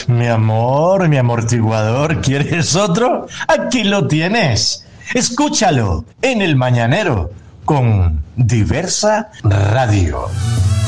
Mi amortiguador, ¿quieres otro? Aquí lo tienes. Escúchalo en El Mañanero con Diversa Radio.